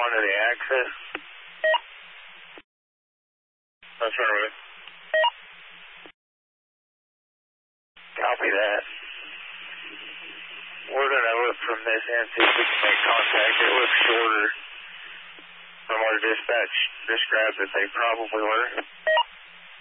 respond to the access? Affirmative. Copy that. We're going to look from this end, see if we can make contact. It looks shorter from what dispatch described that they probably were.